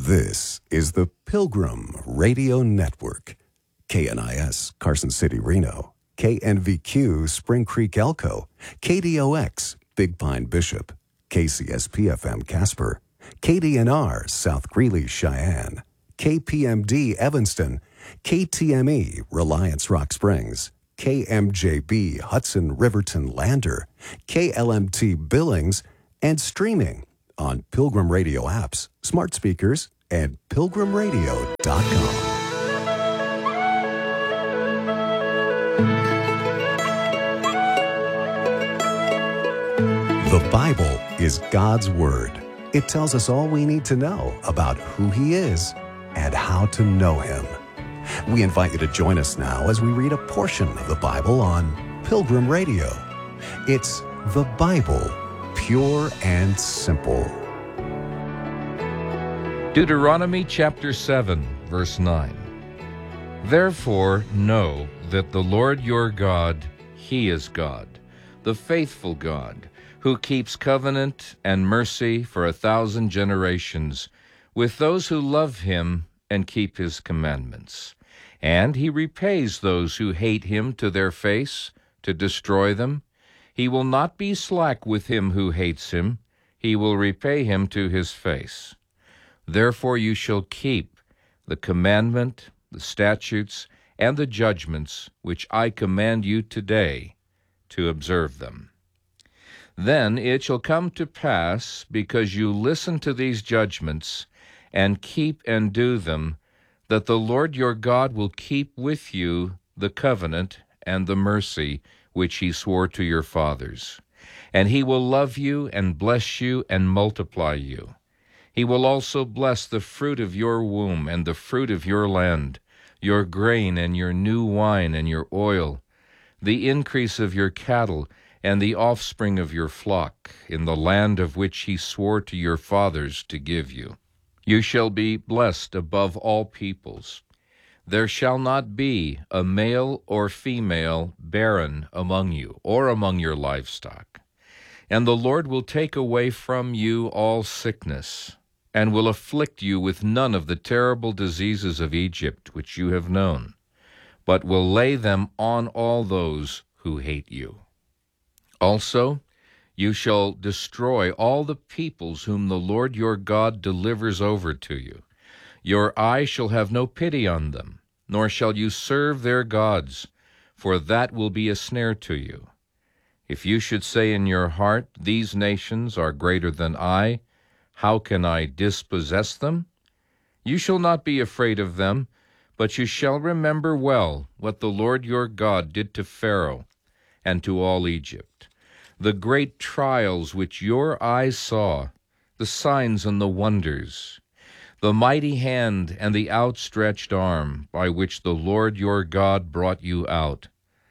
This is the Pilgrim Radio Network. KNIS, Carson City, Reno. KNVQ, Spring Creek, Elko. KDOX, Big Pine, Bishop. KCSP-FM, Casper. KDNR, South Greeley, Cheyenne. KPMD, Evanston. KTME, Reliance, Rock Springs. KMJB, Hudson, Riverton, Lander. KLMT, Billings. And streaming on Pilgrim Radio apps, smart speakers, and pilgrimradio.com. The Bible is God's Word. It tells us all we need to know about who He is and how to know Him. We invite you to join us now as we read a portion of the Bible on Pilgrim Radio. It's the Bible, pure and simple. Deuteronomy chapter 7, verse 9. Therefore know that the Lord your God, He is God, the faithful God, who keeps covenant and mercy for 1,000 generations with those who love Him and keep His commandments. And He repays those who hate Him to their face, to destroy them. He will not be slack with him who hates Him. He will repay him to his face. Therefore you shall keep the commandment, the statutes, and the judgments which I command you today to observe them. Then it shall come to pass, because you listen to these judgments and keep and do them, that the Lord your God will keep with you the covenant and the mercy which He swore to your fathers. And He will love you and bless you and multiply you. He will also bless the fruit of your womb and the fruit of your land, your grain and your new wine and your oil, the increase of your cattle and the offspring of your flock, in the land of which He swore to your fathers to give you. You shall be blessed above all peoples. There shall not be a male or female barren among you, or among your livestock. And the Lord will take away from you all sickness, and will afflict you with none of the terrible diseases of Egypt which you have known, but will lay them on all those who hate you. Also, you shall destroy all the peoples whom the Lord your God delivers over to you. Your eye shall have no pity on them, nor shall you serve their gods, for that will be a snare to you. If you should say in your heart, These nations are greater than I, how can I dispossess them? You shall not be afraid of them, but you shall remember well what the Lord your God did to Pharaoh and to all Egypt, the great trials which your eyes saw, the signs and the wonders, the mighty hand and the outstretched arm by which the Lord your God brought you out.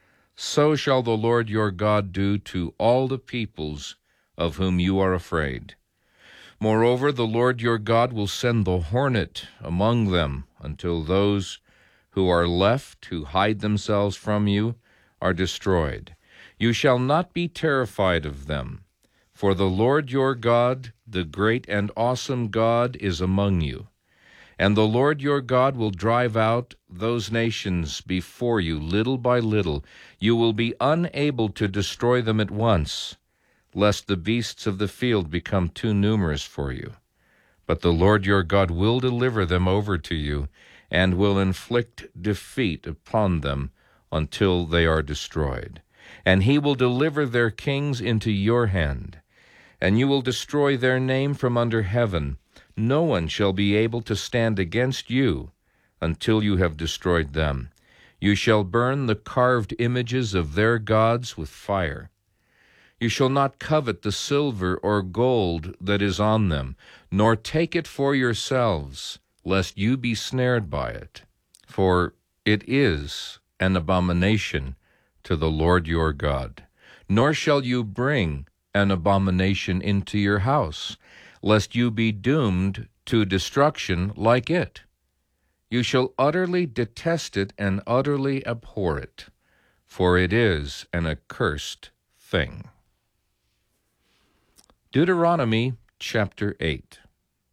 So shall the Lord your God do to all the peoples of whom you are afraid. Moreover, the Lord your God will send the hornet among them until those who are left, who hide themselves from you, are destroyed. You shall not be terrified of them, for the Lord your God, the great and awesome God, is among you. And the Lord your God will drive out those nations before you little by little. You will be unable to destroy them at once, lest the beasts of the field become too numerous for you. But the Lord your God will deliver them over to you, and will inflict defeat upon them until they are destroyed. And He will deliver their kings into your hand, and you will destroy their name from under heaven. No one shall be able to stand against you until you have destroyed them. You shall burn the carved images of their gods with fire. You shall not covet the silver or gold that is on them, nor take it for yourselves, lest you be snared by it. For it is an abomination to the Lord your God. Nor shall you bring an abomination into your house, lest you be doomed to destruction like it. You shall utterly detest it and utterly abhor it, for it is an accursed thing. Deuteronomy chapter 8.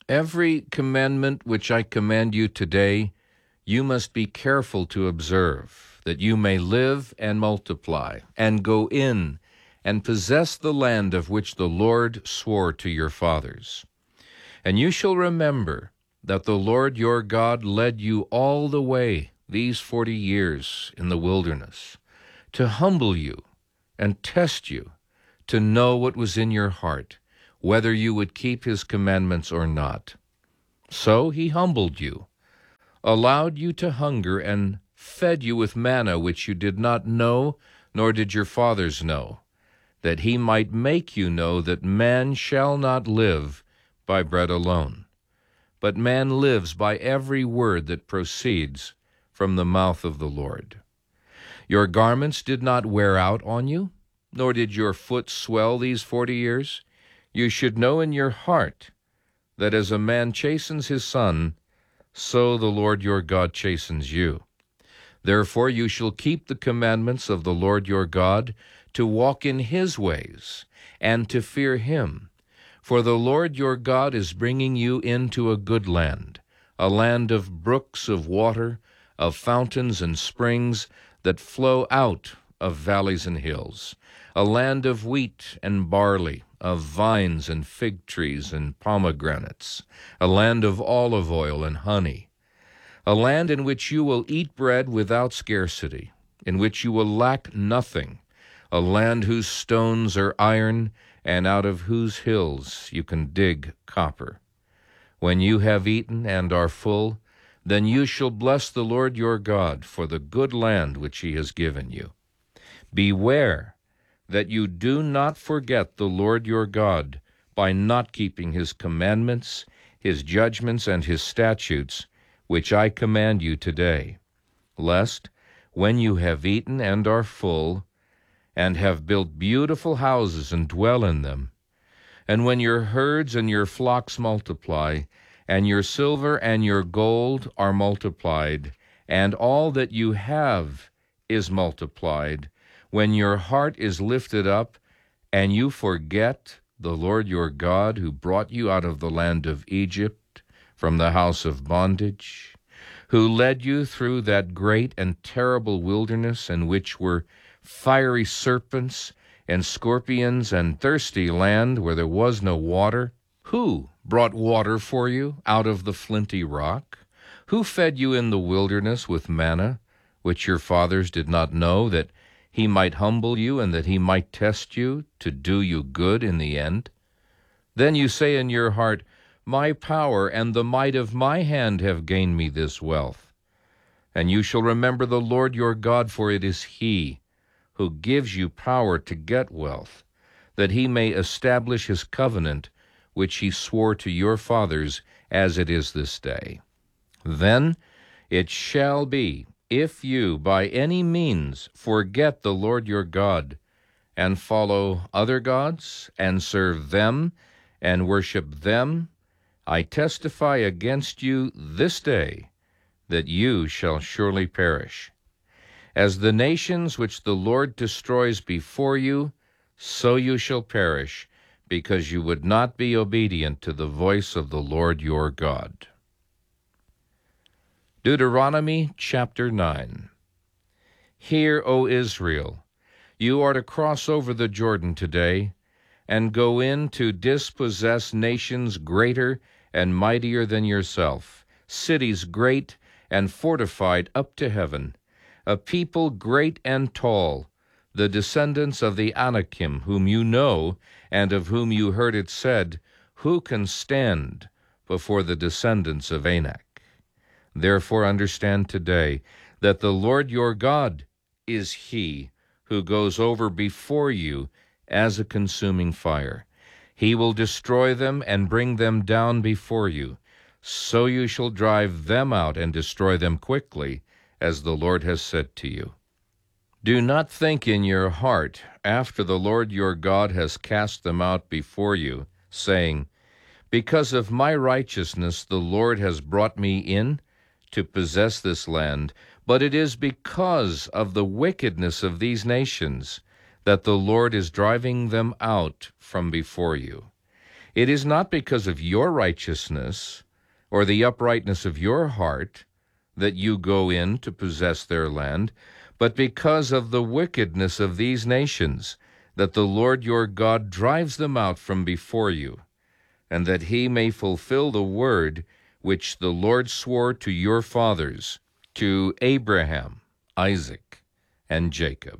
Every commandment which I command you today, you must be careful to observe, that you may live and multiply, and go in and possess the land of which the Lord swore to your fathers. And you shall remember that the Lord your God led you all the way these 40 years in the wilderness, to humble you and test you, to know what was in your heart, whether you would keep his commandments or not. So he humbled you, allowed you to hunger, and fed you with manna which you did not know, nor did your fathers know, that he might make you know that man shall not live by bread alone, but man lives by every word that proceeds from the mouth of the Lord. Your garments did not wear out on you, nor did your foot swell these 40 years. You should know in your heart that as a man chastens his son, so the Lord your God chastens you. Therefore you shall keep the commandments of the Lord your God, to walk in his ways, and to fear him. For the Lord your God is bringing you into a good land, a land of brooks of water, of fountains and springs that flow out of valleys and hills, a land of wheat and barley, of vines and fig trees and pomegranates, a land of olive oil and honey, a land in which you will eat bread without scarcity, in which you will lack nothing, a land whose stones are iron, and out of whose hills you can dig copper. When you have eaten and are full, then you shall bless the Lord your God for the good land which he has given you. Beware that you do not forget the Lord your God by not keeping his commandments, his judgments, and his statutes, which I command you today, lest, when you have eaten and are full, and have built beautiful houses and dwell in them, and when your herds and your flocks multiply, and your silver and your gold are multiplied, and all that you have is multiplied, when your heart is lifted up, and you forget the Lord your God, who brought you out of the land of Egypt, from the house of bondage, who led you through that great and terrible wilderness, in which were fiery serpents and scorpions, and thirsty land where there was no water? Who brought water for you out of the flinty rock? Who fed you in the wilderness with manna, which your fathers did not know, that he might humble you and that he might test you, to do you good in the end? Then you say in your heart, my power and the might of my hand have gained me this wealth. And you shall remember the Lord your God, for it is he who gives you power to get wealth, that he may establish his covenant, which he swore to your fathers, as it is this day. Then it shall be, if you by any means forget the Lord your God, and follow other gods, and serve them, and worship them, I testify against you this day that you shall surely perish. As the nations which the Lord destroys before you, so you shall perish, because you would not be obedient to the voice of the Lord your God. Deuteronomy chapter 9. Hear, O Israel, you are to cross over the Jordan today, and go in to dispossess nations greater and mightier than yourself, cities great and fortified up to heaven, a people great and tall, the descendants of the Anakim, whom you know, and of whom you heard it said, who can stand before the descendants of Anak? Therefore understand today that the Lord your God is he who goes over before you as a consuming fire. He will destroy them and bring them down before you. So you shall drive them out and destroy them quickly, as the Lord has said to you. Do not think in your heart, after the Lord your God has cast them out before you, saying, because of my righteousness the Lord has brought me in to possess this land, but it is because of the wickedness of these nations that the Lord is driving them out from before you. It is not because of your righteousness or the uprightness of your heart that you go in to possess their land, but because of the wickedness of these nations, that the Lord your God drives them out from before you, and that he may fulfill the word which the Lord swore to your fathers, to Abraham, Isaac, and Jacob.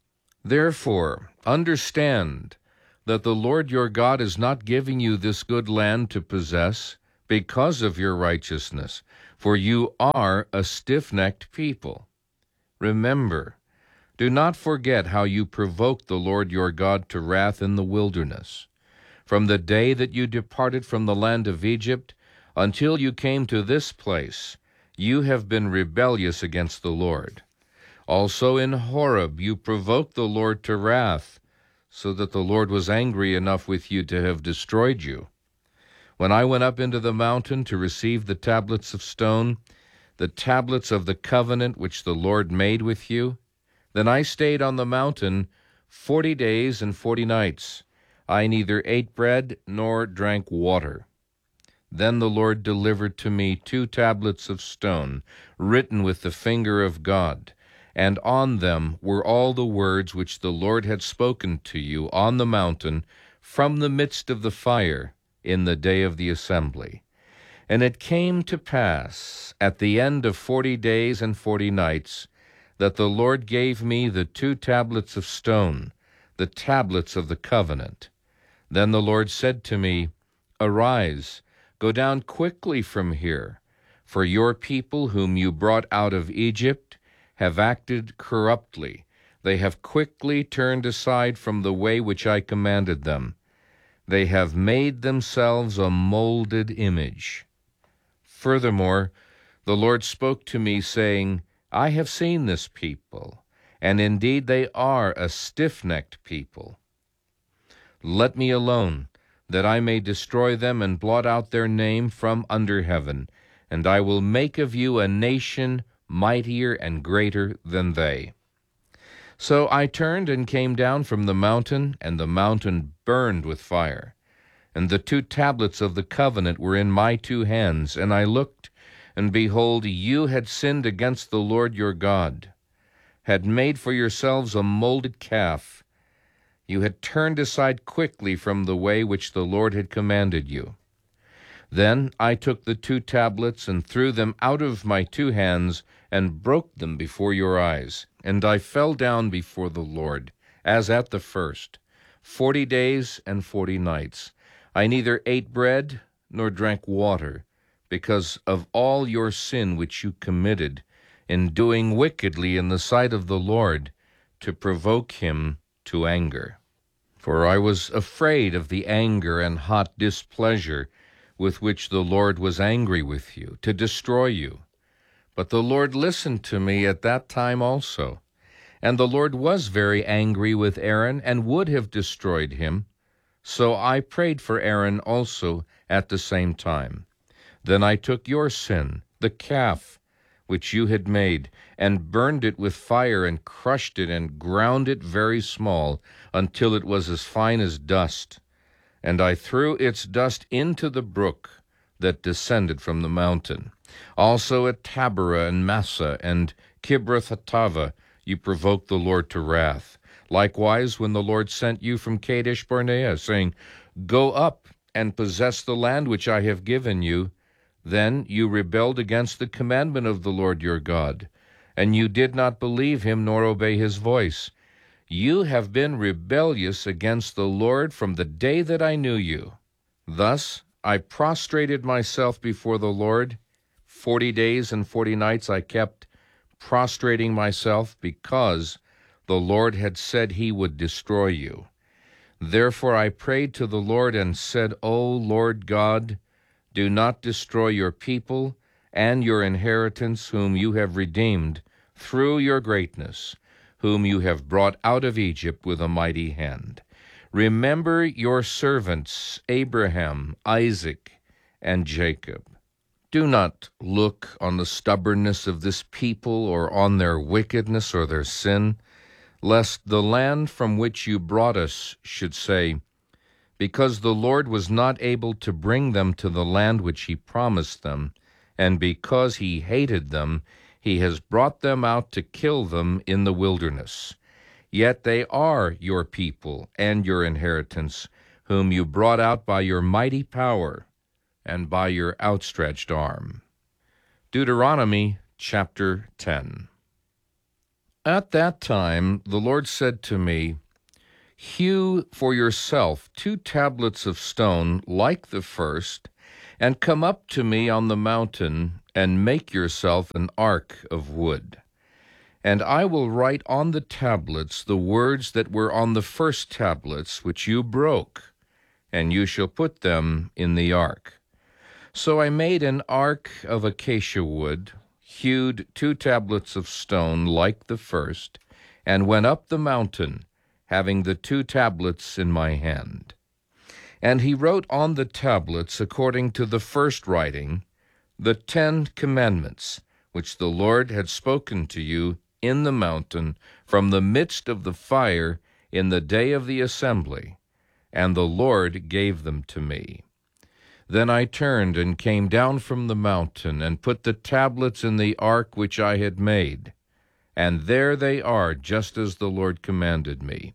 Therefore, understand that the Lord your God is not giving you this good land to possess because of your righteousness, for you are a stiff-necked people. Remember, do not forget how you provoked the Lord your God to wrath in the wilderness. From the day that you departed from the land of Egypt until you came to this place, you have been rebellious against the Lord. Also in Horeb you provoked the Lord to wrath, so that the Lord was angry enough with you to have destroyed you. When I went up into the mountain to receive the tablets of stone, the tablets of the covenant which the Lord made with you, then I stayed on the mountain 40 days and 40 nights. I neither ate bread nor drank water. Then the Lord delivered to me 2 tablets of stone, written with the finger of God, and on them were all the words which the Lord had spoken to you on the mountain from the midst of the fire in the day of the assembly. And it came to pass at the end of 40 days and 40 nights that the Lord gave me the 2 tablets of stone, the tablets of the covenant. Then the Lord said to me, Arise, go down quickly from here, for your people whom you brought out of Egypt have acted corruptly. They have quickly turned aside from the way which I commanded them. They have made themselves a molded image. Furthermore, the Lord spoke to me, saying, I have seen this people, and indeed they are a stiff-necked people. Let me alone, that I may destroy them and blot out their name from under heaven, and I will make of you a nation mightier and greater than they. So I turned and came down from the mountain, and the mountain burned with fire. And the 2 tablets of the covenant were in my 2 hands, and I looked, and behold, you had sinned against the Lord your God, had made for yourselves a molded calf. You had turned aside quickly from the way which the Lord had commanded you. Then I took the 2 tablets and threw them out of my 2 hands and broke them before your eyes. And I fell down before the Lord, as at the first, 40 days and 40 nights. I neither ate bread nor drank water, because of all your sin which you committed in doing wickedly in the sight of the Lord, to provoke him to anger. For I was afraid of the anger and hot displeasure with which the Lord was angry with you, to destroy you. But the Lord listened to me at that time also. And the Lord was very angry with Aaron, and would have destroyed him. So I prayed for Aaron also at the same time. Then I took your sin, the calf, which you had made, and burned it with fire, and crushed it, and ground it very small, until it was as fine as dust. And I threw its dust into the brook that descended from the mountain. Also at Taberah and Massah and Kibroth-Hattaavah you provoked the Lord to wrath. Likewise, when the Lord sent you from Kadesh Barnea, saying, Go up and possess the land which I have given you, then you rebelled against the commandment of the Lord your God, and you did not believe him nor obey his voice. You have been rebellious against the Lord from the day that I knew you. Thus I prostrated myself before the Lord. 40 days and 40 nights I kept prostrating myself, because the Lord had said he would destroy you. Therefore I prayed to the Lord and said, O Lord God, do not destroy your people and your inheritance, whom you have redeemed through your greatness, whom you have brought out of Egypt with a mighty hand. Remember your servants Abraham, Isaac, and Jacob. Do not look on the stubbornness of this people, or on their wickedness or their sin, lest the land from which you brought us should say, because the Lord was not able to bring them to the land which he promised them, and because he hated them, he has brought them out to kill them in the wilderness. Yet they are your people and your inheritance, whom you brought out by your mighty power and by your outstretched arm. Deuteronomy chapter 10. At that time the Lord said to me, Hew for yourself 2 tablets of stone like the first, and come up to me on the mountain, and make yourself an ark of wood. And I will write on the tablets the words that were on the first tablets which you broke, and you shall put them in the ark. So I made an ark of acacia wood, hewed 2 tablets of stone like the first, and went up the mountain, having the 2 tablets in my hand. And he wrote on the tablets, according to the first writing, the 10 commandments, which the Lord had spoken to you in the mountain from the midst of the fire in the day of the assembly, and the Lord gave them to me. Then I turned and came down from the mountain, and put the tablets in the ark which I had made, and there they are, just as the Lord commanded me.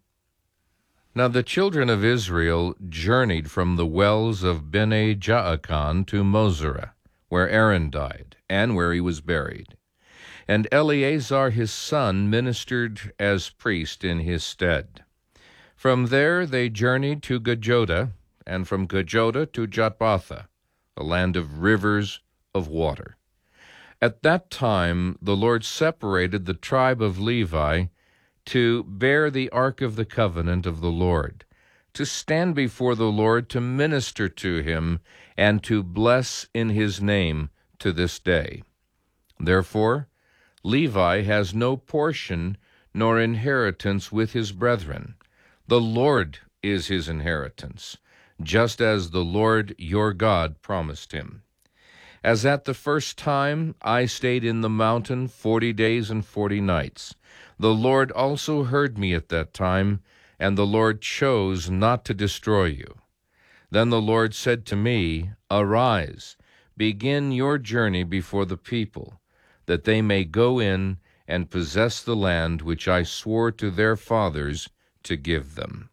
Now the children of Israel journeyed from the wells of Bene Jaakan to Mosera, where Aaron died, and where he was buried. And Eleazar his son ministered as priest in his stead. From there they journeyed to Gajoda, and from Gajoda to Jotbatha, a land of rivers of water. At that time the Lord separated the tribe of Levi to bear the ark of the covenant of the Lord, to stand before the Lord to minister to him, and to bless in his name to this day. Therefore Levi has no portion nor inheritance with his brethren. The Lord is his inheritance, just as the Lord your God promised him. As at the first time I stayed in the mountain 40 days and 40 nights, the Lord also heard me at that time, and the Lord chose not to destroy you. Then the Lord said to me, Arise, begin your journey before the people, that they may go in and possess the land which I swore to their fathers to give them.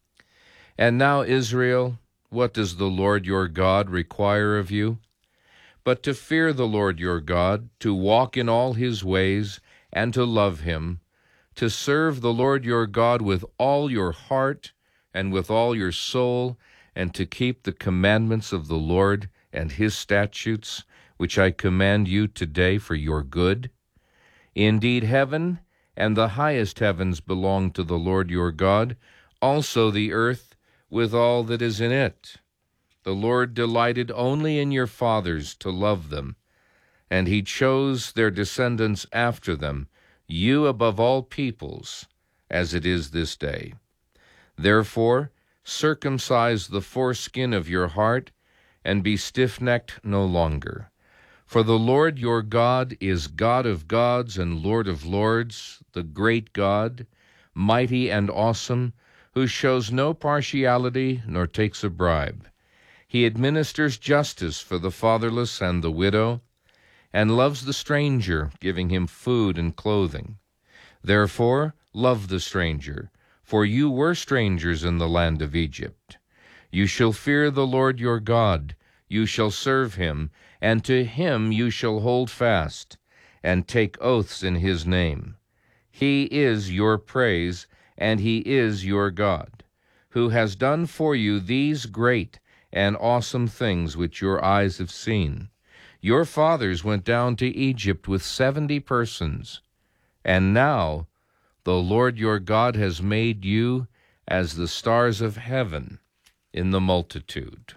And now, Israel, what does the Lord your God require of you? But to fear the Lord your God, to walk in all his ways, and to love him, to serve the Lord your God with all your heart and with all your soul, and to keep the commandments of the Lord and his statutes, which I command you today for your good. Indeed, heaven and the highest heavens belong to the Lord your God, also the earth with all that is in it. The Lord delighted only in your fathers to love them, and he chose their descendants after them, you above all peoples, as it is this day. Therefore, circumcise the foreskin of your heart, and be stiff-necked no longer. For the Lord your God is God of gods and Lord of lords, the great God, mighty and awesome, who shows no partiality nor takes a bribe. He administers justice for the fatherless and the widow, and loves the stranger, giving him food and clothing. Therefore, love the stranger, for you were strangers in the land of Egypt. You shall fear the Lord your God, you shall serve him, and to him you shall hold fast, and take oaths in his name. He is your praise, and he is your God, who has done for you these great and awesome things which your eyes have seen. Your fathers went down to Egypt with 70 persons, and now the Lord your God has made you as the stars of heaven in the multitude.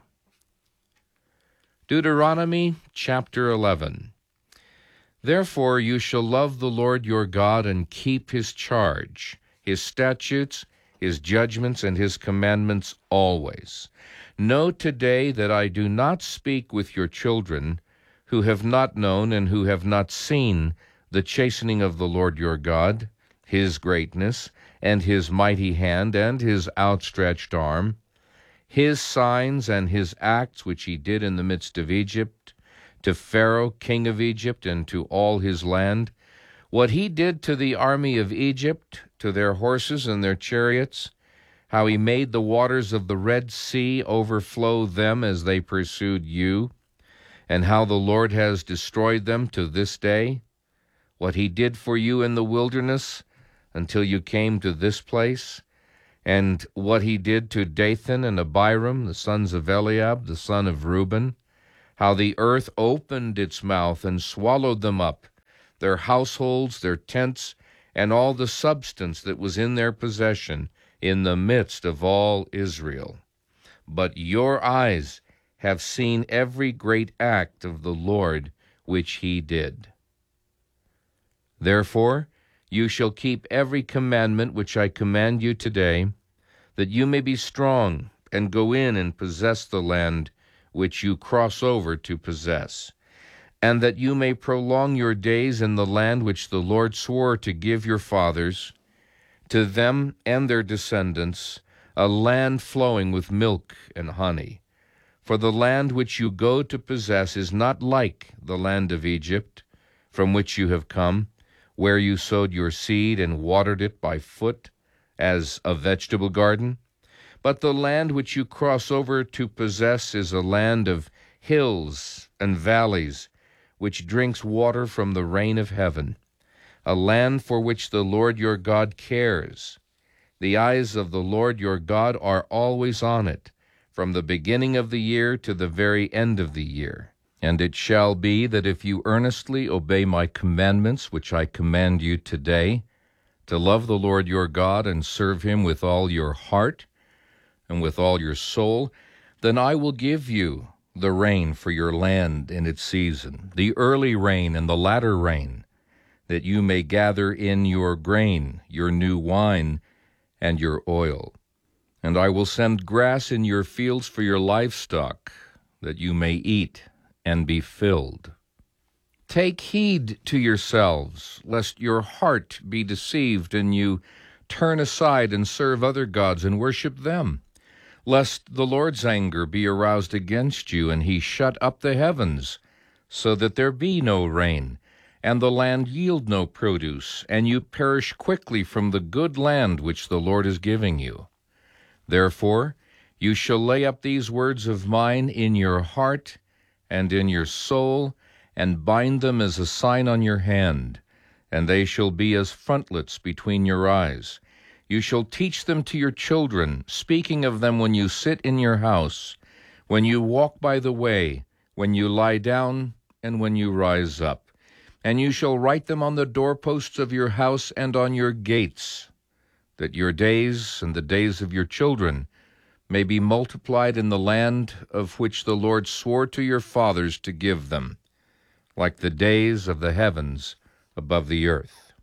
Deuteronomy chapter 11. Therefore you shall love the Lord your God and keep his charge, his statutes, his judgments, and his commandments always. Know today that I do not speak with your children, who have not known and who have not seen the chastening of the Lord your God, his greatness, and his mighty hand, and his outstretched arm, his signs and his acts which he did in the midst of Egypt, to Pharaoh king of Egypt, and to all his land, what he did to the army of Egypt, to their horses and their chariots, how he made the waters of the Red Sea overflow them as they pursued you, and how the Lord has destroyed them to this day, what he did for you in the wilderness until you came to this place, and what he did to Dathan and Abiram, the sons of Eliab, the son of Reuben, how the earth opened its mouth and swallowed them up, their households, their tents, and all the substance that was in their possession, in the midst of all Israel. But your eyes have seen every great act of the Lord which he did. Therefore you shall keep every commandment which I command you today, that you may be strong and go in and possess the land which you cross over to possess, and that you may prolong your days in the land which the Lord swore to give your fathers, to them and their descendants, a land flowing with milk and honey. For the land which you go to possess is not like the land of Egypt, from which you have come, where you sowed your seed and watered it by foot, as a vegetable garden. But the land which you cross over to possess is a land of hills and valleys, which drinks water from the rain of heaven, a land for which the Lord your God cares. The eyes of the Lord your God are always on it, from the beginning of the year to the very end of the year. And it shall be that if you earnestly obey my commandments, which I command you today, to love the Lord your God and serve him with all your heart and with all your soul, then I will give you the rain for your land in its season, the early rain and the latter rain, that you may gather in your grain, your new wine, and your oil. And I will send grass in your fields for your livestock, that you may eat and be filled. Take heed to yourselves, lest your heart be deceived, and you turn aside and serve other gods and worship them, lest the Lord's anger be aroused against you, and he shut up the heavens, so that there be no rain, and the land yield no produce, and you perish quickly from the good land which the Lord is giving you. Therefore you shall lay up these words of mine in your heart and in your soul, and bind them as a sign on your hand, and they shall be as frontlets between your eyes. You shall teach them to your children, speaking of them when you sit in your house, when you walk by the way, when you lie down, and when you rise up. And you shall write them on the doorposts of your house and on your gates, that your days and the days of your children may be multiplied in the land of which the Lord swore to your fathers to give them, like the days of the heavens above the earth.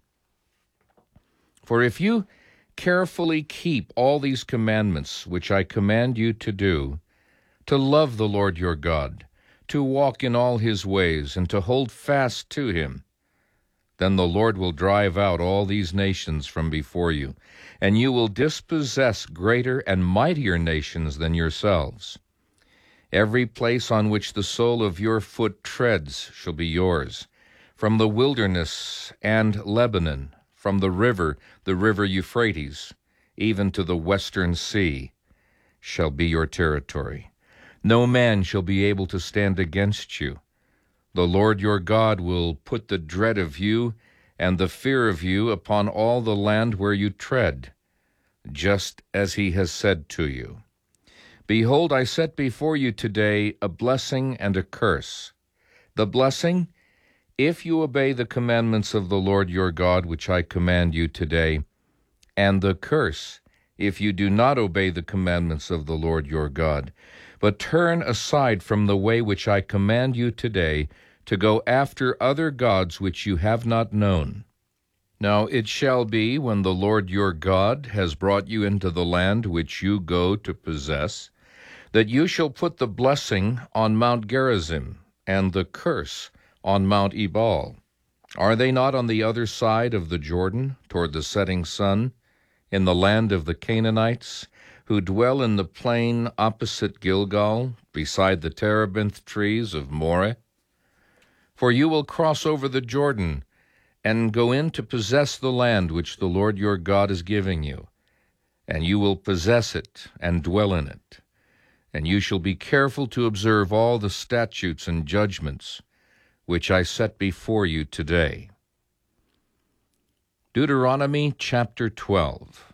For if you carefully keep all these commandments which I command you to do, to love the Lord your God, to walk in all his ways, and to hold fast to him, then the Lord will drive out all these nations from before you, and you will dispossess greater and mightier nations than yourselves. Every place on which the sole of your foot treads shall be yours, from the wilderness and Lebanon, from the river Euphrates, even to the western sea, shall be your territory. No man shall be able to stand against you. The Lord your God will put the dread of you and the fear of you upon all the land where you tread, just as he has said to you. Behold, I set before you today a blessing and a curse. The blessing, if you obey the commandments of the Lord your God, which I command you today, and the curse, if you do not obey the commandments of the Lord your God, but turn aside from the way which I command you today, to go after other gods which you have not known. Now it shall be, when the Lord your God has brought you into the land which you go to possess, that you shall put the blessing on Mount Gerizim, and the curse on Mount Ebal. Are they not on the other side of the Jordan, toward the setting sun, in the land of the Canaanites, who dwell in the plain opposite Gilgal, beside the terebinth trees of Moreh? For you will cross over the Jordan and go in to possess the land which the Lord your God is giving you, and you will possess it and dwell in it. And you shall be careful to observe all the statutes and judgments which I set before you today. Deuteronomy chapter 12.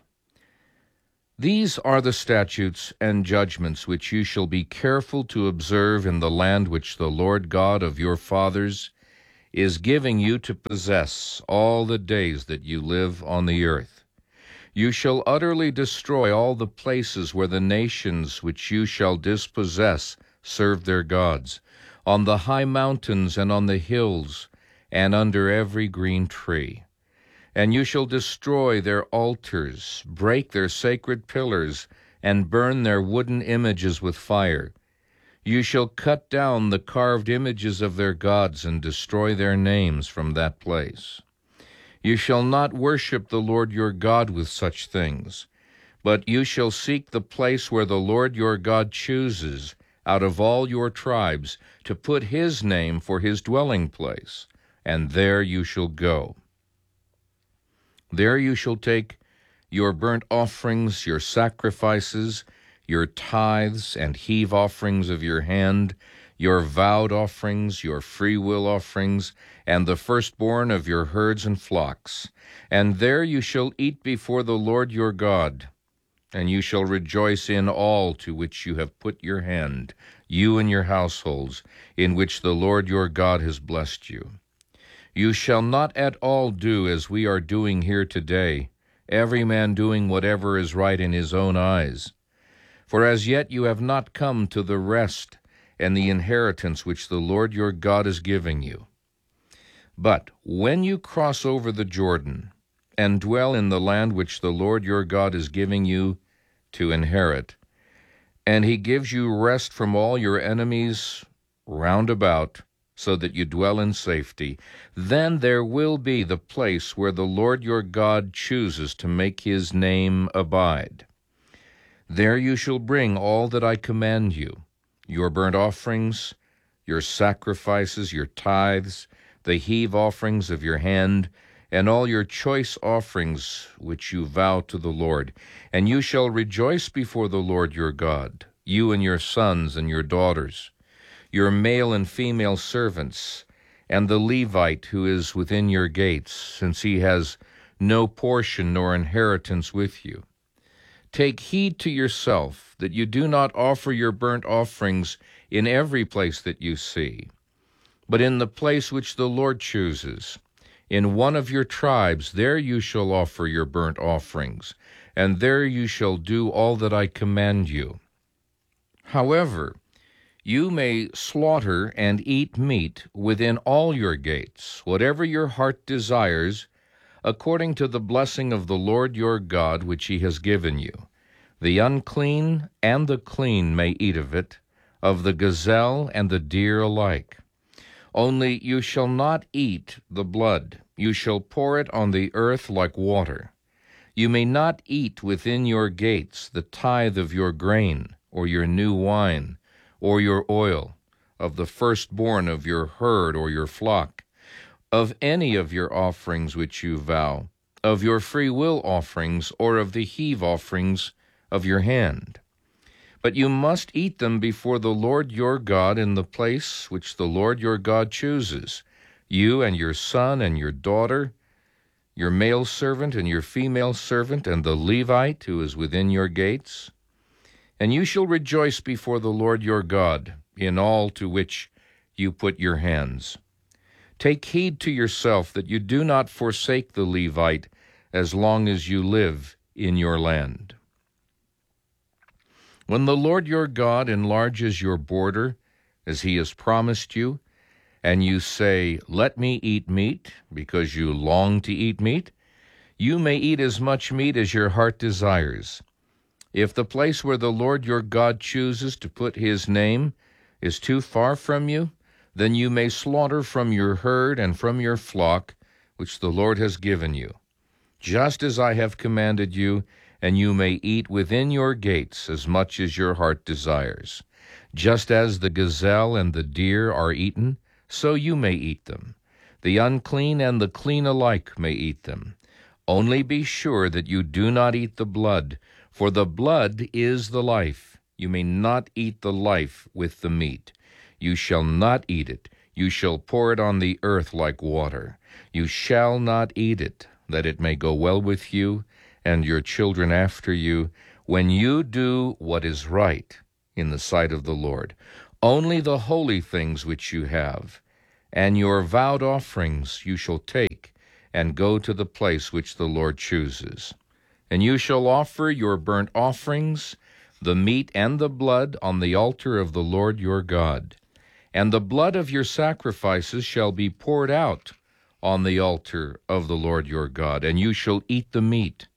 These are the statutes and judgments which you shall be careful to observe in the land which the Lord God of your fathers is giving you to possess all the days that you live on the earth. You shall utterly destroy all the places where the nations which you shall dispossess serve their gods, on the high mountains and on the hills, and under every green tree. And you shall destroy their altars, break their sacred pillars, and burn their wooden images with fire. You shall cut down the carved images of their gods and destroy their names from that place. You shall not worship the Lord your God with such things, but you shall seek the place where the Lord your God chooses out of all your tribes to put his name for his dwelling place, and there you shall go. There you shall take your burnt offerings, your sacrifices, your tithes and heave offerings of your hand, your vowed offerings, your freewill offerings, and the firstborn of your herds and flocks. And there you shall eat before the Lord your God, and you shall rejoice in all to which you have put your hand, you and your households, in which the Lord your God has blessed you. You shall not at all do as we are doing here today, every man doing whatever is right in his own eyes. For as yet you have not come to the rest and the inheritance which the Lord your God is giving you. But when you cross over the Jordan and dwell in the land which the Lord your God is giving you to inherit, and he gives you rest from all your enemies round about, so that you dwell in safety, then there will be the place where the Lord your God chooses to make his name abide. There you shall bring all that I command you, your burnt offerings, your sacrifices, your tithes, the heave offerings of your hand, and all your choice offerings which you vow to the Lord. And you shall rejoice before the Lord your God, you and your sons and your daughters, your male and female servants, and the Levite who is within your gates, since he has no portion nor inheritance with you. Take heed to yourself that you do not offer your burnt offerings in every place that you see, but in the place which the Lord chooses. In one of your tribes, there you shall offer your burnt offerings, and there you shall do all that I command you. However, you may slaughter and eat meat within all your gates, whatever your heart desires, according to the blessing of the Lord your God which he has given you. The unclean and the clean may eat of it, of the gazelle and the deer alike. Only you shall not eat the blood. You shall pour it on the earth like water. You may not eat within your gates the tithe of your grain, or your new wine, or your oil, of the firstborn of your herd or your flock, of any of your offerings which you vow, of your freewill offerings, or of the heave offerings of your hand. But you must eat them before the Lord your God in the place which the Lord your God chooses, you and your son and your daughter, your male servant and your female servant, and the Levite who is within your gates. And you shall rejoice before the Lord your God in all to which you put your hands. Take heed to yourself that you do not forsake the Levite as long as you live in your land. When the Lord your God enlarges your border, as he has promised you, and you say, "Let me eat meat," because you long to eat meat, you may eat as much meat as your heart desires. If the place where the Lord your God chooses to put his name is too far from you, then you may slaughter from your herd and from your flock, which the Lord has given you, just as I have commanded you, and you may eat within your gates as much as your heart desires. Just as the gazelle and the deer are eaten, so you may eat them. The unclean and the clean alike may eat them. Only be sure that you do not eat the blood, for the blood is the life. You may not eat the life with the meat. You shall not eat it. You shall pour it on the earth like water. You shall not eat it, that it may go well with you and your children after you, when you do what is right in the sight of the Lord. Only the holy things which you have, and your vowed offerings you shall take, and go to the place which the Lord chooses. And you shall offer your burnt offerings, the meat and the blood, on the altar of the Lord your God. And the blood of your sacrifices shall be poured out on the altar of the Lord your God, and you shall eat the meat.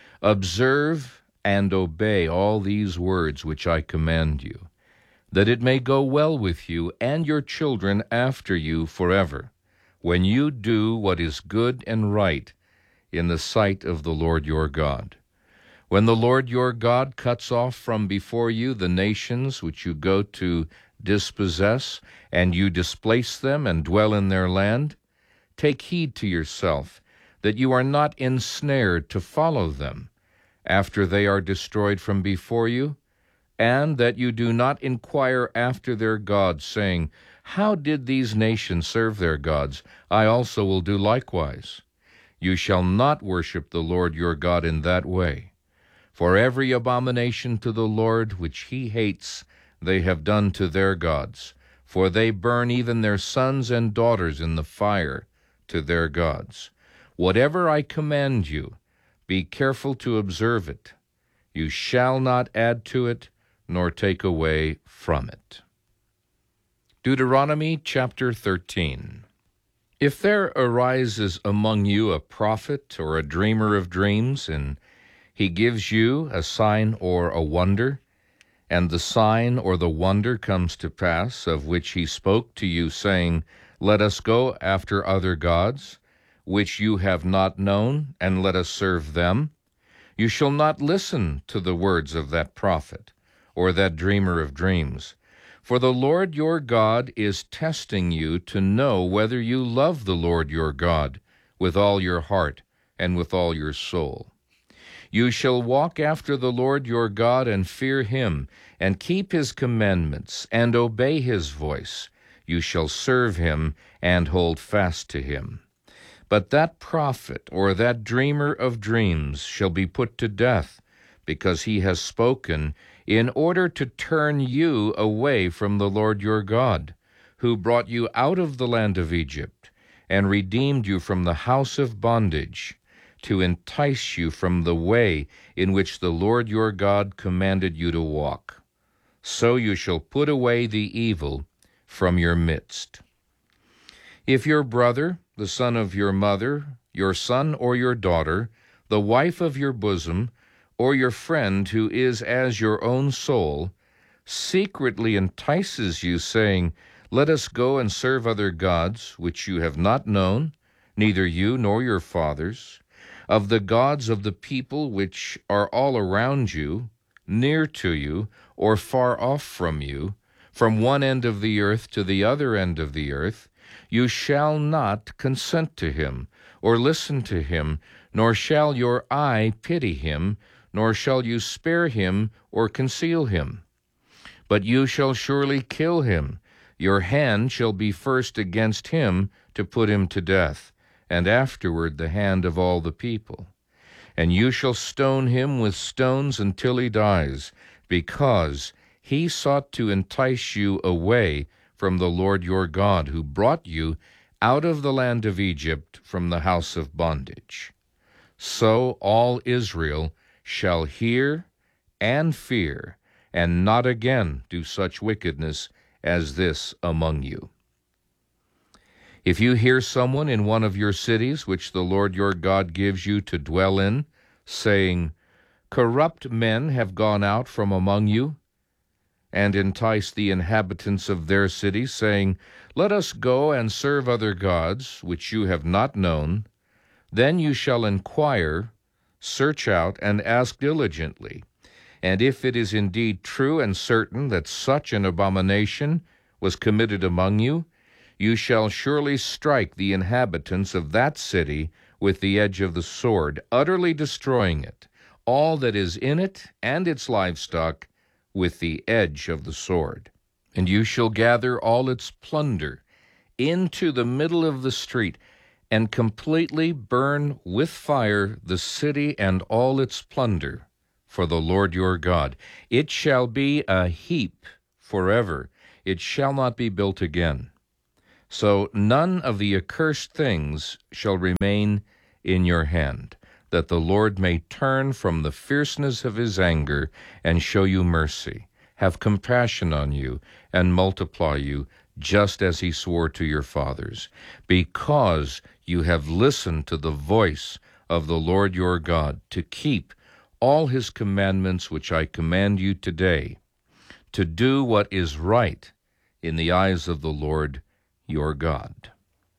Observe and obey all these words which I command you, that it may go well with you and your children after you forever, when you do what is good and right in the sight of the Lord your God. When the Lord your God cuts off from before you the nations which you go to dispossess, and you displace them and dwell in their land, take heed to yourself that you are not ensnared to follow them after they are destroyed from before you, and that you do not inquire after their gods, saying, How did these nations serve their gods? I also will do likewise. You shall not worship the Lord your God in that way. For every abomination to the Lord which he hates they have done to their gods, for they burn even their sons and daughters in the fire to their gods. Whatever I command you, be careful to observe it. You shall not add to it, nor take away from it. Deuteronomy chapter 13. If there arises among you a prophet or a dreamer of dreams, and he gives you a sign or a wonder, and the sign or the wonder comes to pass, of which he spoke to you, saying, Let us go after other gods, which you have not known, and let us serve them, you shall not listen to the words of that prophet or that dreamer of dreams. For the Lord your God is testing you to know whether you love the Lord your God with all your heart and with all your soul. You shall walk after the Lord your God and fear him, and keep his commandments, and obey his voice. You shall serve him and hold fast to him. But that prophet or that dreamer of dreams shall be put to death, because he has spoken, in order to turn you away from the Lord your God, who brought you out of the land of Egypt, and redeemed you from the house of bondage, to entice you from the way in which the Lord your God commanded you to walk. So you shall put away the evil from your midst. If your brother, the son of your mother, your son or your daughter, the wife of your bosom, or your friend who is as your own soul, secretly entices you, saying, Let us go and serve other gods, which you have not known, neither you nor your fathers, of the gods of the people which are all around you, near to you, or far off from you, from one end of the earth to the other end of the earth, you shall not consent to him, or listen to him, nor shall your eye pity him, nor shall you spare him or conceal him. But you shall surely kill him. Your hand shall be first against him to put him to death, and afterward the hand of all the people. And you shall stone him with stones until he dies, because he sought to entice you away from the Lord your God, who brought you out of the land of Egypt from the house of bondage. So all Israel shall hear and fear, and not again do such wickedness as this among you. If you hear someone in one of your cities, which the Lord your God gives you to dwell in, saying, Corrupt men have gone out from among you, and entice the inhabitants of their cities, saying, Let us go and serve other gods, which you have not known, then you shall inquire, search out and ask diligently. And if it is indeed true and certain that such an abomination was committed among you, you shall surely strike the inhabitants of that city with the edge of the sword, utterly destroying it, all that is in it and its livestock, with the edge of the sword. And you shall gather all its plunder into the middle of the street, and completely burn with fire the city and all its plunder, for the Lord your God. It shall be a heap forever. It shall not be built again. So none of the accursed things shall remain in your hand, that the Lord may turn from the fierceness of his anger and show you mercy, have compassion on you, and multiply you, just as he swore to your fathers, because you have listened to the voice of the Lord your God, to keep all his commandments which I command you today, to do what is right in the eyes of the Lord your God.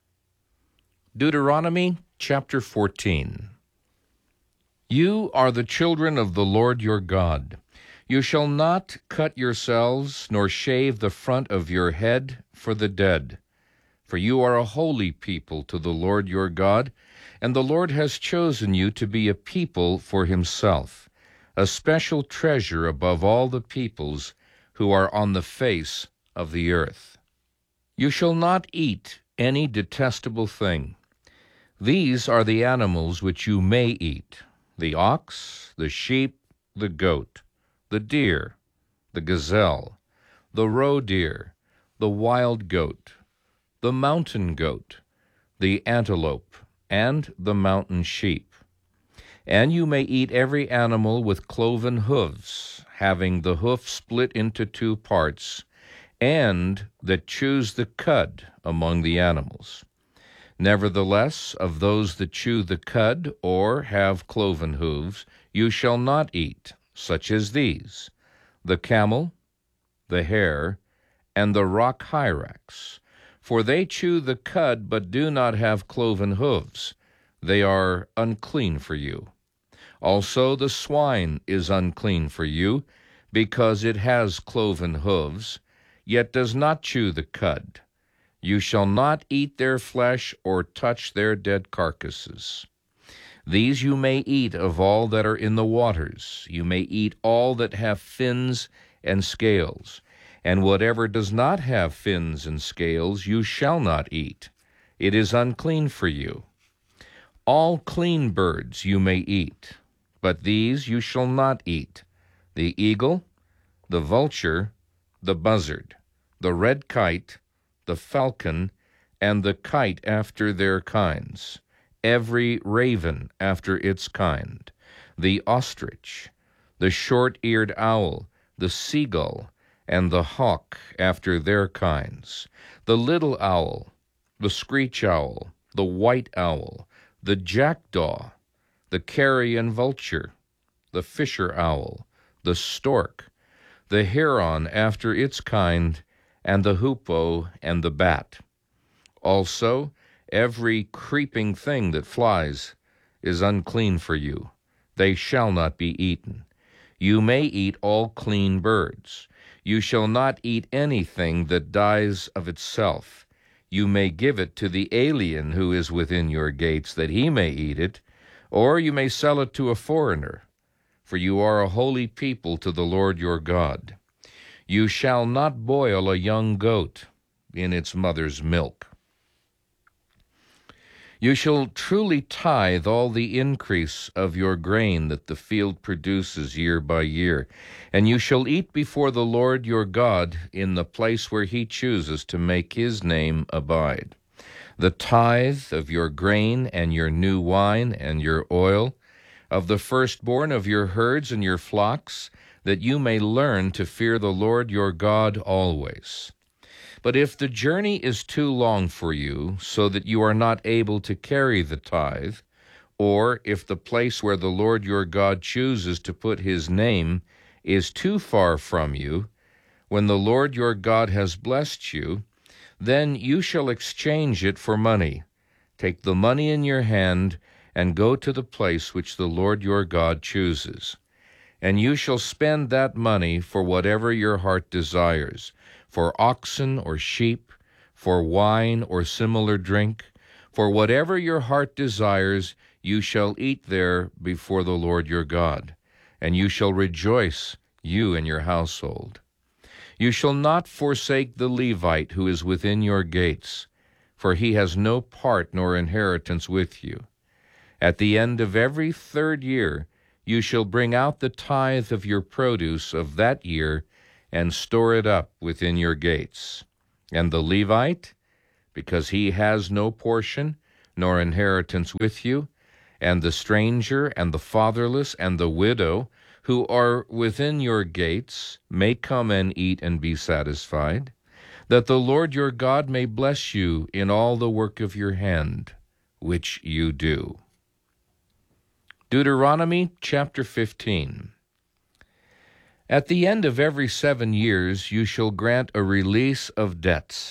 Deuteronomy chapter 14. You are the children of the Lord your God. You shall not cut yourselves, nor shave the front of your head for the dead. For you are a holy people to the Lord your God, and the Lord has chosen you to be a people for himself, a special treasure above all the peoples who are on the face of the earth. You shall not eat any detestable thing. These are the animals which you may eat: the ox, the sheep, the goat, the deer, the gazelle, the roe deer, the wild goat, the mountain goat, the antelope, and the mountain sheep. And you may eat every animal with cloven hooves, having the hoof split into two parts, and that chews the cud among the animals. Nevertheless, of those that chew the cud or have cloven hooves, you shall not eat, such as these: the camel, the hare, and the rock hyrax. For they chew the cud, but do not have cloven hooves. They are unclean for you. Also the swine is unclean for you, because it has cloven hooves, yet does not chew the cud. You shall not eat their flesh or touch their dead carcasses. These you may eat of all that are in the waters. You may eat all that have fins and scales. And whatever does not have fins and scales you shall not eat. It is unclean for you. All clean birds you may eat, but these you shall not eat: the eagle, the vulture, the buzzard, the red kite, the falcon, and the kite after their kinds, every raven after its kind, the ostrich, the short-eared owl, the seagull, and the hawk after their kinds, the little owl, the screech owl, the white owl, the jackdaw, the carrion vulture, the fisher owl, the stork, the heron after its kind, and the hoopoe and the bat. Also, every creeping thing that flies is unclean for you. They shall not be eaten. You may eat all clean birds. You shall not eat anything that dies of itself. You may give it to the alien who is within your gates, that he may eat it, or you may sell it to a foreigner. For you are a holy people to the Lord your God. You shall not boil a young goat in its mother's milk. You shall truly tithe all the increase of your grain that the field produces year by year, and you shall eat before the Lord your God in the place where he chooses to make his name abide. The tithe of your grain and your new wine and your oil, of the firstborn of your herds and your flocks, that you may learn to fear the Lord your God always. But if the journey is too long for you, so that you are not able to carry the tithe, or if the place where the Lord your God chooses to put his name is too far from you, when the Lord your God has blessed you, then you shall exchange it for money. Take the money in your hand and go to the place which the Lord your God chooses. And you shall spend that money for whatever your heart desires, for oxen or sheep, for wine or similar drink, for whatever your heart desires, you shall eat there before the Lord your God, and you shall rejoice, you and your household. You shall not forsake the Levite who is within your gates, for he has no part nor inheritance with you. At the end of every 3rd year, you shall bring out the tithe of your produce of that year and store it up within your gates. And the Levite, because he has no portion nor inheritance with you, and the stranger and the fatherless and the widow who are within your gates may come and eat and be satisfied, that the Lord your God may bless you in all the work of your hand, which you do. Deuteronomy chapter 15. At the end of every 7 years you shall grant a release of debts.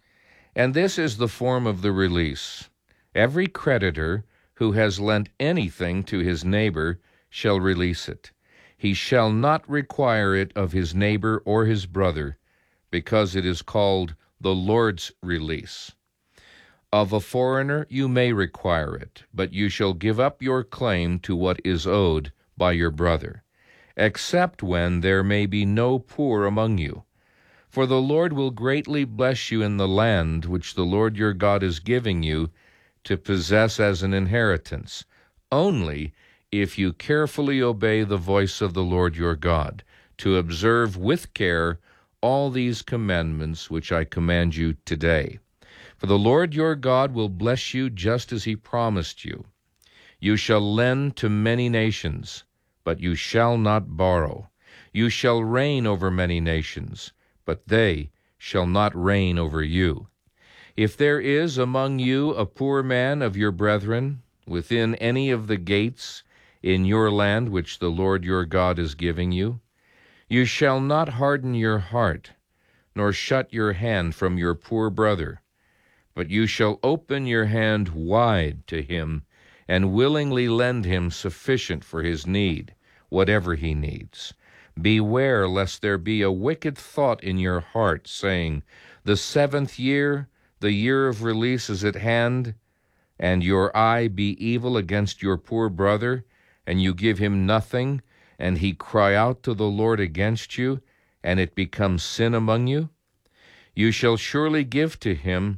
And this is the form of the release. Every creditor who has lent anything to his neighbor shall release it. He shall not require it of his neighbor or his brother, because it is called the Lord's release. Of a foreigner you may require it, but you shall give up your claim to what is owed by your brother, except when there may be no poor among you. For the Lord will greatly bless you in the land which the Lord your God is giving you to possess as an inheritance, only if you carefully obey the voice of the Lord your God, to observe with care all these commandments which I command you today. For the Lord your God will bless you just as he promised you. You shall lend to many nations, but you shall not borrow. You shall reign over many nations, but they shall not reign over you. If there is among you a poor man of your brethren within any of the gates in your land which the Lord your God is giving you, you shall not harden your heart, nor shut your hand from your poor brother, but you shall open your hand wide to him, and willingly lend him sufficient for his need, whatever he needs. Beware lest there be a wicked thought in your heart, saying, the 7th year, the year of release is at hand, and your eye be evil against your poor brother, and you give him nothing, and he cry out to the Lord against you, and it becomes sin among you? You shall surely give to him,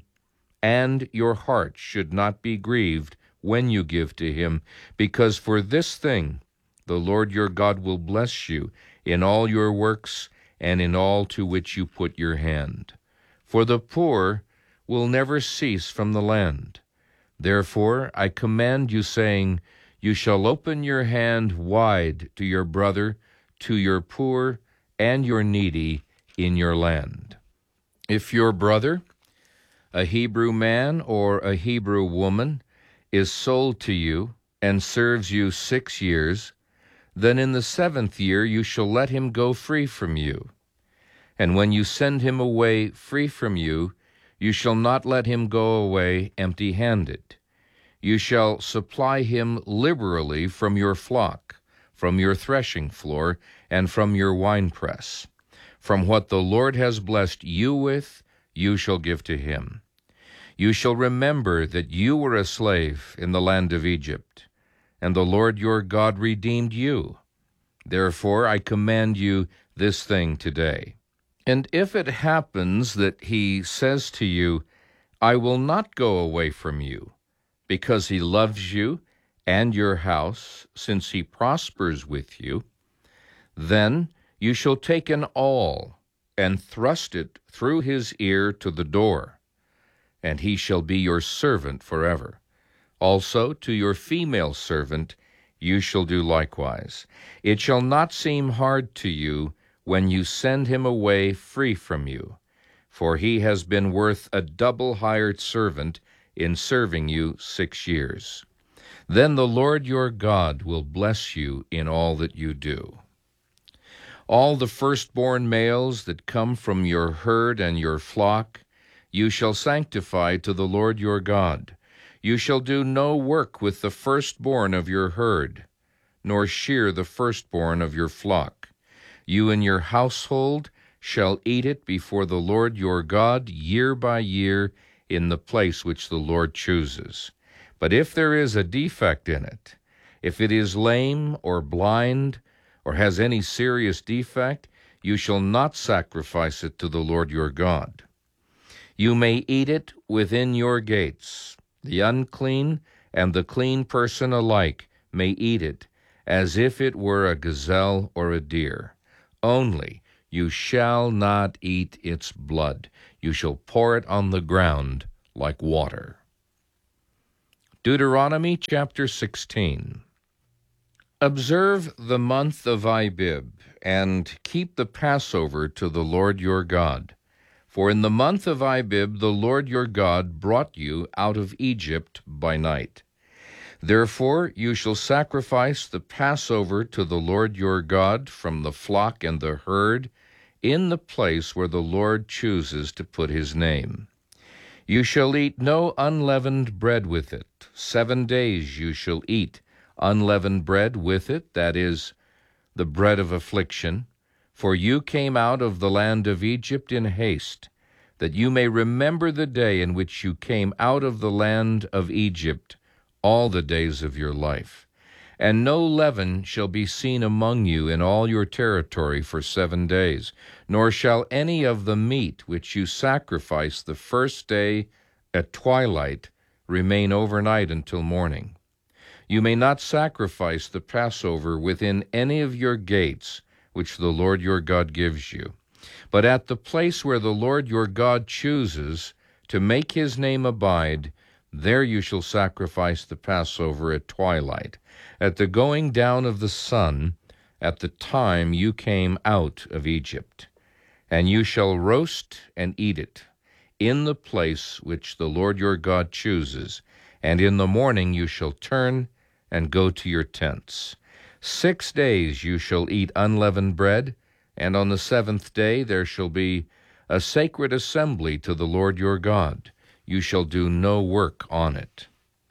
and your heart should not be grieved when you give to him, because for this thing the Lord your God will bless you in all your works and in all to which you put your hand. For the poor will never cease from the land. Therefore I command you, saying, you shall open your hand wide to your brother, to your poor, and your needy in your land. If your brother, a Hebrew man or a Hebrew woman, is sold to you and serves you 6 years, then in the 7th year you shall let him go free from you. And when you send him away free from you, you shall not let him go away empty-handed. You shall supply him liberally from your flock, from your threshing floor, and from your winepress. From what the Lord has blessed you with, you shall give to him. You shall remember that you were a slave in the land of Egypt, and the Lord your God redeemed you. Therefore I command you this thing today. And if it happens that he says to you, I will not go away from you, because he loves you and your house, since he prospers with you, then you shall take an awl and thrust it through his ear to the door, and he shall be your servant forever. Also to your female servant you shall do likewise. It shall not seem hard to you when you send him away free from you, for he has been worth a double hired servant in serving you 6 years. Then the Lord your God will bless you in all that you do. All the firstborn males that come from your herd and your flock you shall sanctify to the Lord your God. You shall do no work with the firstborn of your herd, nor shear the firstborn of your flock. You and your household shall eat it before the Lord your God year by year in the place which the Lord chooses. But if there is a defect in it, if it is lame or blind or has any serious defect, you shall not sacrifice it to the Lord your God. You may eat it within your gates. The unclean and the clean person alike may eat it, as if it were a gazelle or a deer. Only you shall not eat its blood. You shall pour it on the ground like water. Deuteronomy chapter 16. Observe the month of Abib, and keep the Passover to the Lord your God. For in the month of Abib the Lord your God brought you out of Egypt by night. Therefore you shall sacrifice the Passover to the Lord your God from the flock and the herd in the place where the Lord chooses to put his name. You shall eat no unleavened bread with it. 7 days you shall eat unleavened bread with it, that is, the bread of affliction. For you came out of the land of Egypt in haste, that you may remember the day in which you came out of the land of Egypt all the days of your life. And no leaven shall be seen among you in all your territory for 7 days, nor shall any of the meat which you sacrifice the first day at twilight remain overnight until morning. You may not sacrifice the Passover within any of your gates, which the Lord your God gives you, but at the place where the Lord your God chooses to make his name abide, there you shall sacrifice the Passover at twilight, at the going down of the sun, at the time you came out of Egypt. And you shall roast and eat it in the place which the Lord your God chooses, and in the morning you shall turn and go to your tents. 6 days you shall eat unleavened bread, and on the 7th day there shall be a sacred assembly to the Lord your God. You shall do no work on it.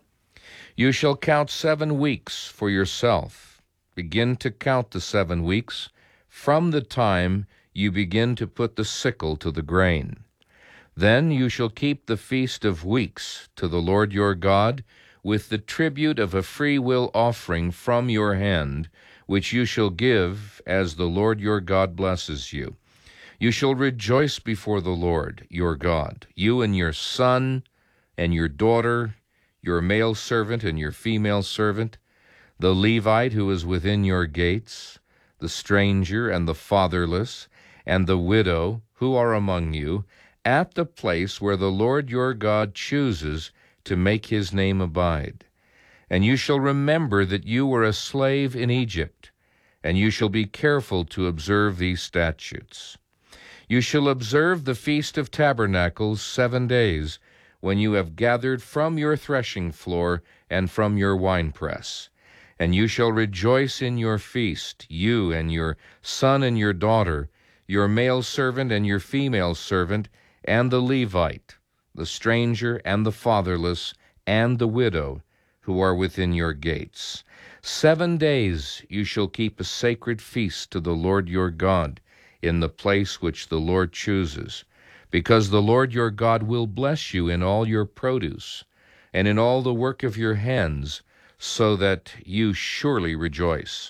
You shall count 7 weeks for yourself. Begin to count the 7 weeks from the time you begin to put the sickle to the grain. Then you shall keep the Feast of Weeks to the Lord your God, with the tribute of a free-will offering from your hand, which you shall give as the Lord your God blesses you. You shall rejoice before the Lord your God, you and your son and your daughter, your male servant and your female servant, the Levite who is within your gates, the stranger and the fatherless, and the widow who are among you, at the place where the Lord your God chooses to make his name abide. And you shall remember that you were a slave in Egypt, and you shall be careful to observe these statutes. You shall observe the Feast of Tabernacles 7 days, when you have gathered from your threshing floor and from your winepress. And you shall rejoice in your feast, you and your son and your daughter, your male servant and your female servant, and the Levite, the stranger and the fatherless, and the widow, who are within your gates. 7 days you shall keep a sacred feast to the Lord your God in the place which the Lord chooses, because the Lord your God will bless you in all your produce and in all the work of your hands, so that you surely rejoice.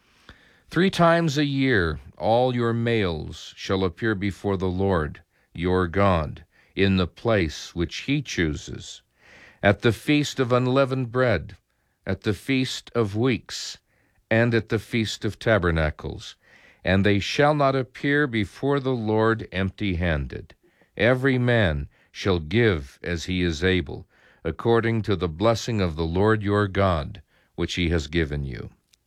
3 times a year all your males shall appear before the Lord your God in the place which he chooses, at the Feast of Unleavened Bread, at the Feast of Weeks, and at the Feast of Tabernacles. And they shall not appear before the Lord empty-handed. Every man shall give as he is able, according to the blessing of the Lord your God, which he has given you.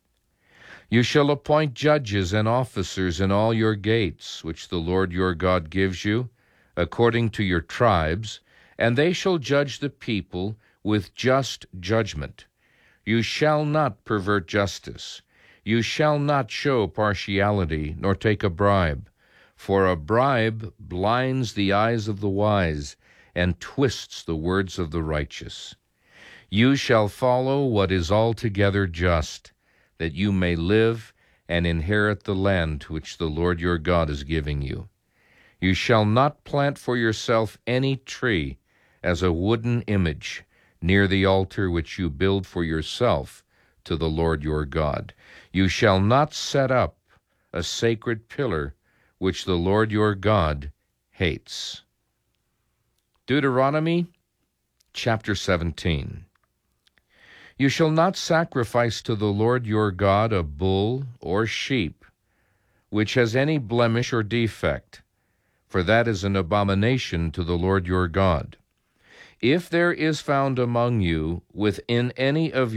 You shall appoint judges and officers in all your gates, which the Lord your God gives you, according to your tribes, and they shall judge the people with just judgment. You shall not pervert justice. You shall not show partiality, nor take a bribe, for a bribe blinds the eyes of the wise and twists the words of the righteous. You shall follow what is altogether just, that you may live and inherit the land which the Lord your God is giving you. You shall not plant for yourself any tree as a wooden image near the altar which you build for yourself to the Lord your God. You shall not set up a sacred pillar which the Lord your God hates. Deuteronomy chapter 17. You shall not sacrifice to the Lord your God a bull or sheep, which has any blemish or defect, for that is an abomination to the Lord your God. If there is found among you within any of